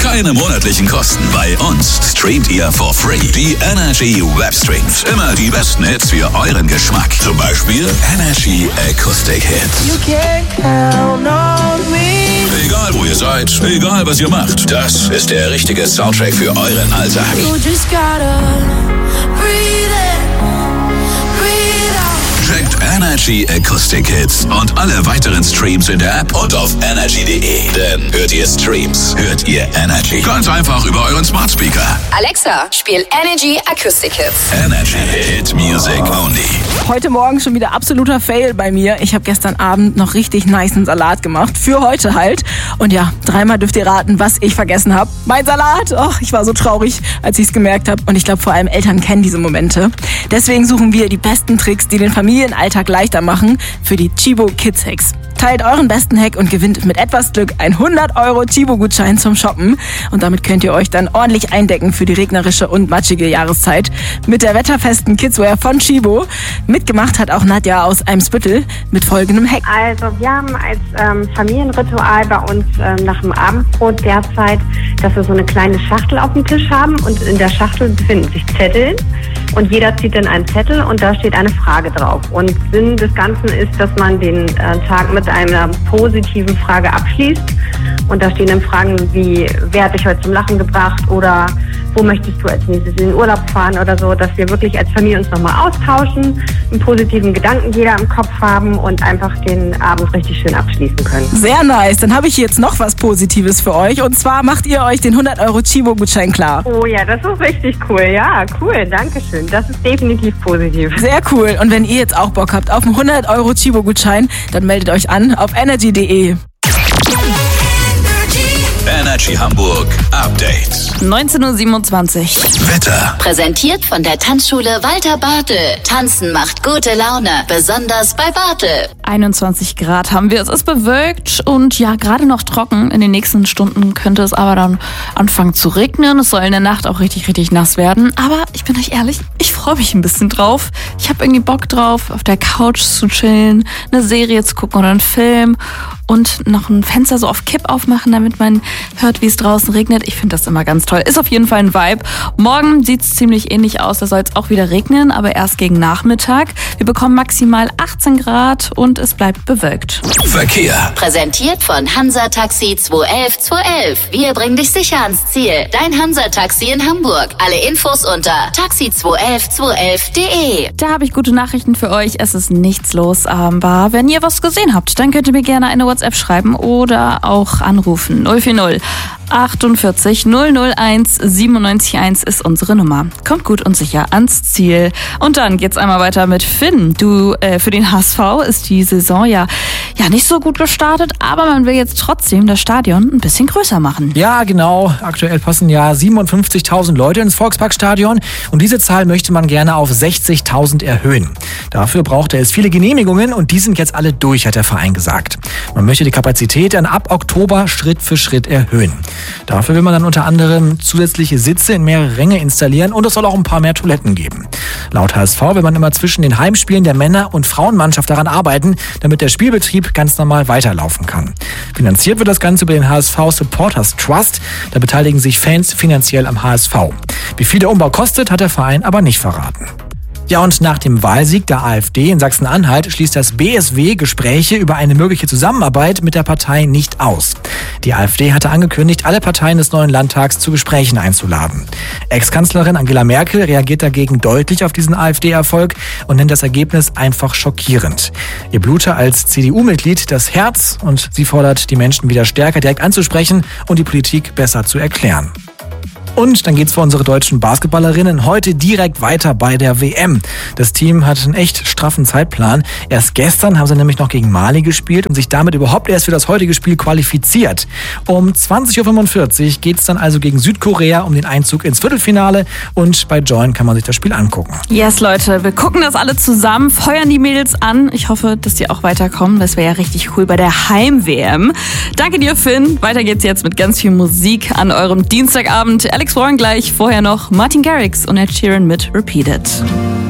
Keine monatlichen Kosten. Bei uns streamt ihr for free die Energy Webstreams. Immer die besten Hits für euren Geschmack. Zum Beispiel Energy Acoustic Hits. You can count on me. Egal wo ihr seid, egal was ihr macht, das ist der richtige Soundtrack für euren Alltag. You just gotta breathe in, breathe out. Checkt Energy Acoustic Hits und alle weiteren Streams in der App und auf energy.de. Denn hört ihr Streams, hört ihr Energy. Ganz einfach über euren Smart Speaker. Alexa, spiel Energy Acoustic Hits. Energy Hit Music Only. Heute Morgen schon wieder absoluter Fail bei mir. Ich habe gestern Abend noch richtig nicen Salat gemacht. Für heute halt. Und ja, 3-mal dürft ihr raten, was ich vergessen habe. Mein Salat! Och, ich war so traurig, als ich es gemerkt habe. Und ich glaube, vor allem Eltern kennen diese Momente. Deswegen suchen wir die besten Tricks, die den Familienalltag leichter machen, für die Chibo Kids Hacks. Teilt euren besten Hack und gewinnt mit etwas Glück einen 100€ Chibo-Gutschein zum Shoppen. Und damit könnt ihr euch dann ordentlich eindecken für die regnerische und matschige Jahreszeit. Mit der wetterfesten Kidswear von Chibo. Mitgemacht hat auch Nadja aus Eimsbüttel mit folgendem Hack. Also wir haben als Familienritual bei uns nach dem Abendbrot derzeit, dass wir so eine kleine Schachtel auf dem Tisch haben und in der Schachtel befinden sich Zettel und jeder zieht dann einen Zettel und da steht eine Frage drauf. Und Sinn des Ganzen ist, dass man den Tag mit einer positiven Frage abschließt und da stehen dann Fragen wie, wer hat dich heute zum Lachen gebracht oder wo möchtest du als nächstes in den Urlaub fahren oder so, dass wir wirklich als Familie uns nochmal austauschen, einen positiven Gedanken jeder im Kopf haben und einfach den Abend richtig schön abschließen können. Sehr nice. Dann habe ich jetzt noch was Positives für euch. Und zwar macht ihr euch den 100€ Chibo-Gutschein klar. Oh ja, das ist richtig cool. Ja, cool. Dankeschön. Das ist definitiv positiv. Sehr cool. Und wenn ihr jetzt auch Bock habt auf einen 100€ Chibo-Gutschein, dann meldet euch an auf energy.de. Energy Hamburg Update. 19:27 Uhr. Wetter. Präsentiert von der Tanzschule Walter Bartel. Tanzen macht gute Laune, besonders bei Bartel. 21 Grad haben wir. Es ist bewölkt und ja, gerade noch trocken. In den nächsten Stunden könnte es aber dann anfangen zu regnen. Es soll in der Nacht auch richtig, richtig nass werden. Aber ich bin euch ehrlich, ich freue mich ein bisschen drauf. Ich habe irgendwie Bock drauf, auf der Couch zu chillen, eine Serie zu gucken oder einen Film und noch ein Fenster so auf Kipp aufmachen, damit man hört, wie es draußen regnet. Ich finde das immer ganz toll. Ist auf jeden Fall ein Vibe. Morgen sieht es ziemlich ähnlich aus. Da soll es auch wieder regnen, aber erst gegen Nachmittag. Wir bekommen maximal 18 Grad und es bleibt bewölkt. Verkehr. Präsentiert von Hansa Taxi 211 211. Wir bringen dich sicher ans Ziel. Dein Hansa Taxi in Hamburg. Alle Infos unter taxi211211.de. Da habe ich gute Nachrichten für euch. Es ist nichts los, aber wenn ihr was gesehen habt, dann könnt ihr mir gerne eine WhatsApp schreiben oder auch anrufen. 040 48 001 971 ist unsere Nummer. Kommt gut und sicher ans Ziel. Und dann geht's einmal weiter mit Finn. Für den HSV ist die Saison ja nicht so gut gestartet, aber man will jetzt trotzdem das Stadion ein bisschen größer machen. Ja, genau. Aktuell passen ja 57.000 Leute ins Volksparkstadion und diese Zahl möchte man gerne auf 60.000 erhöhen. Dafür braucht er viele Genehmigungen und die sind jetzt alle durch, hat der Verein gesagt. Man möchte die Kapazität dann ab Oktober Schritt für Schritt erhöhen. Dafür will man dann unter anderem zusätzliche Sitze in mehrere Ränge installieren und es soll auch ein paar mehr Toiletten geben. Laut HSV will man immer zwischen den Heimspielen der Männer- und Frauenmannschaft daran arbeiten, damit der Spielbetrieb ganz normal weiterlaufen kann. Finanziert wird das Ganze über den HSV Supporters Trust. Da beteiligen sich Fans finanziell am HSV. Wie viel der Umbau kostet, hat der Verein aber nicht verraten. Ja, und nach dem Wahlsieg der AfD in Sachsen-Anhalt schließt das BSW Gespräche über eine mögliche Zusammenarbeit mit der Partei nicht aus. Die AfD hatte angekündigt, alle Parteien des neuen Landtags zu Gesprächen einzuladen. Ex-Kanzlerin Angela Merkel reagiert dagegen deutlich auf diesen AfD-Erfolg und nennt das Ergebnis einfach schockierend. Ihr blute als CDU-Mitglied das Herz und sie fordert, die Menschen wieder stärker direkt anzusprechen und die Politik besser zu erklären. Und dann geht's für unsere deutschen Basketballerinnen heute direkt weiter bei der WM. Das Team hat einen echt straffen Zeitplan. Erst gestern haben sie nämlich noch gegen Mali gespielt und sich damit überhaupt erst für das heutige Spiel qualifiziert. Um 20:45 Uhr geht's dann also gegen Südkorea um den Einzug ins Viertelfinale und bei Join kann man sich das Spiel angucken. Yes, Leute, wir gucken das alle zusammen, feuern die Mädels an. Ich hoffe, dass die auch weiterkommen. Das wäre ja richtig cool bei der Heim-WM. Danke dir, Finn. Weiter geht's jetzt mit ganz viel Musik an eurem Dienstagabend. Alex Warren gleich, vorher noch Martin Garrix und Ed Sheeran mit Repeat It.